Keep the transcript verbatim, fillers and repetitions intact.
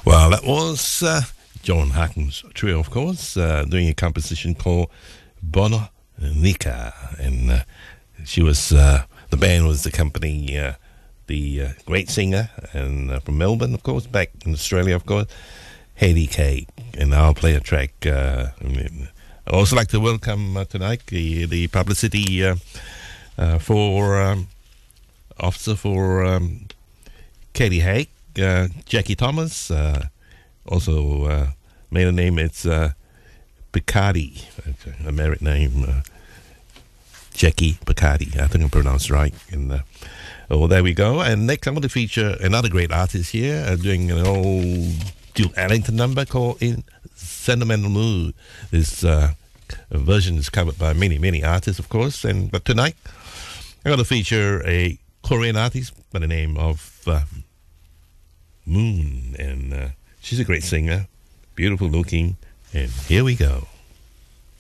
Well, that was uh, John Harkin's trio, of course, uh, doing a composition called Bononica. And uh, she was, uh, the band was the company, uh, the uh, great singer, and uh, from Melbourne, of course, back in Australia, of course, Hayley Kay. And I'll play a track. Uh, I'd also like to welcome uh, tonight the, the publicity uh, uh, for um, officer for um, Katie Haig. Uh, Jackie Thomas, uh, also uh, maiden name it's uh, Picardi, a married name, uh, Jackie Picardi. I think I pronounced right. And uh, oh, there we go. And next, I'm going to feature another great artist here, uh, doing an old Duke Ellington number called "In Sentimental Mood." This uh, version is covered by many, many artists, of course. And but tonight, I'm going to feature a Korean artist by the name of Uh, Moon, and uh, she's a great singer, beautiful looking, and here we go.